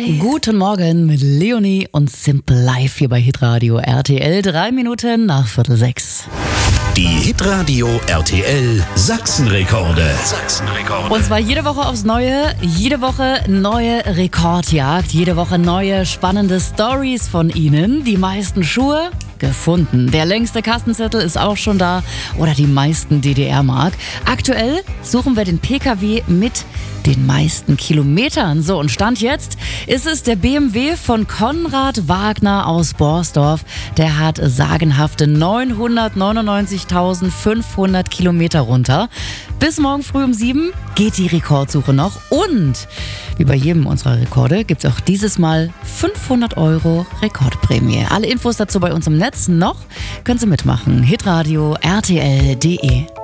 Guten Morgen mit Leonie und Simple Life hier bei Hitradio RTL. 3 Minuten nach 5:45. Die Hitradio RTL Sachsenrekorde. Und zwar jede Woche aufs Neue, jede Woche neue Rekordjagd, jede Woche neue spannende Stories von Ihnen. Die meisten Schuhe gefunden. Der längste Kassenzettel ist auch schon da oder die meisten DDR-Mark. Aktuell suchen wir den PKW mit den meisten Kilometern. So, und Stand jetzt ist es der BMW von Konrad Wagner aus Borsdorf. Der hat sagenhafte 999.500 Kilometer runter. Bis morgen früh um 7 geht die Rekordsuche noch. Und wie bei jedem unserer Rekorde gibt es auch dieses Mal 500 € Rekordprämie. Alle Infos dazu bei uns im Netz. Noch können Sie mitmachen. hitradio rtl.de